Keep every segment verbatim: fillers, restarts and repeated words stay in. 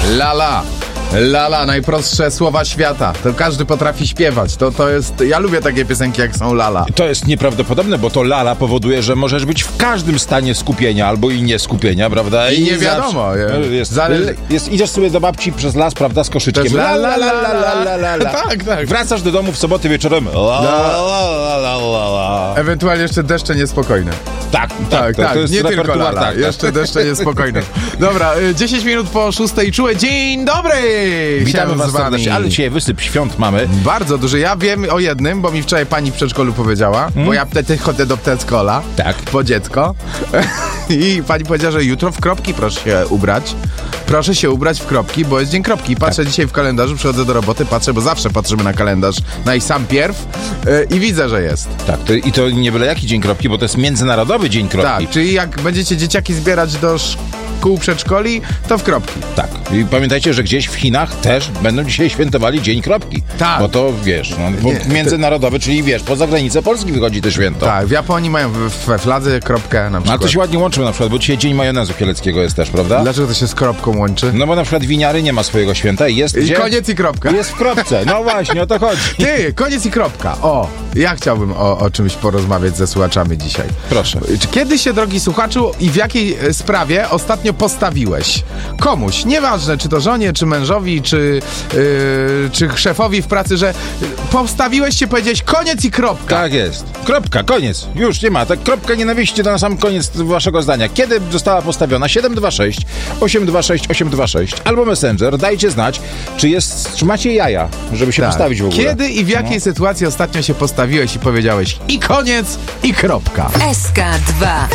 Lala. Lala, najprostsze słowa świata. To każdy potrafi śpiewać. To, to jest... Ja lubię takie piosenki, jak są Lala. To jest nieprawdopodobne, bo to Lala powoduje, że możesz być w każdym stanie skupienia albo i nieskupienia, prawda? I, I nie wiadomo. Zawsze, jest, Zale... jest, idziesz sobie do babci przez las, prawda, z koszyczkiem. La, la, la, la, la, la, la, la. Tak, tak. Wracasz do domu w sobotę wieczorem. La, la, la, la, la, la. Ewentualnie jeszcze deszcze niespokojne. Tak, tak, tak, to, tak. to jest Nie tylko Lala, tak, jeszcze deszcze niespokojne. Dobra, dziesięć minut po szóstej czułe. Dzień dobry! Witamy was serdecznie, ale dzisiaj wysyp świąt mamy. Bardzo duży. Ja wiem o jednym, bo mi wczoraj pani w przedszkolu powiedziała, hmm? bo ja wtedy chodzę do przedszkola. Tak. Po dziecko. I pani powiedziała, że jutro w kropki proszę się ubrać. Proszę się ubrać w kropki, bo jest dzień kropki. Patrzę tak. dzisiaj w kalendarzu, przychodzę do roboty, patrzę, bo zawsze patrzymy na kalendarz, na i sam pierw yy, i widzę, że jest. Tak, to, i to nie byle jaki dzień kropki, bo to jest Międzynarodowy Dzień Kropki. Tak, czyli jak będziecie dzieciaki zbierać do szkół, przedszkoli, to w kropki. Tak. I pamiętajcie, że gdzieś w Chinach też będą dzisiaj świętowali Dzień Kropki. Tak. Bo to, wiesz, no, nie, międzynarodowy, czyli wiesz, poza granicę Polski wychodzi to święto. Tak, w Japonii mają we fladze kropkę na przykład. A to się ładnie łączy na przykład, bo dzisiaj Dzień Majonezu Kieleckiego jest też, prawda? Dlaczego to się z kropką łączy? No bo na przykład winiary nie ma swojego święta i jest I gdzie? koniec i kropka. Jest w kropce, no właśnie, o to chodzi. Ty, koniec i kropka. O, ja chciałbym o, o czymś porozmawiać ze słuchaczami dzisiaj. Proszę. Czy kiedy się, drogi słuchaczu, i w jakiej sprawie ostatnio postawiłeś komuś, nieważne czy to żonie, czy mężowi, czy, yy, czy szefowi w pracy, że postawiłeś się, powiedziałeś koniec i kropka. Tak jest. Kropka, koniec. Już nie ma. Tak, kropka nienawiści to na sam koniec waszego zdania. Kiedy została postawiona? siedem dwa sześć osiem dwa sześć osiem dwa sześć albo Messenger. Dajcie znać, czy jest, czy macie jaja, żeby się tak. postawić w ogóle. Kiedy i w jakiej no. sytuacji ostatnio się postawiłeś i powiedziałeś i koniec, i kropka. S K dwa.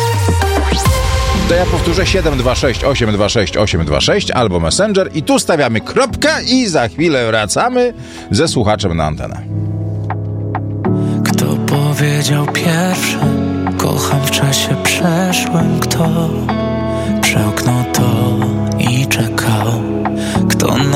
To ja powtórzę siedem dwa sześć osiem dwa sześć osiem dwa sześć albo Messenger i tu stawiamy kropkę i za chwilę wracamy ze słuchaczem na antenę. Kto powiedział pierwszy, kocham w czasie przeszłym, kto przełknął to i czekał, kto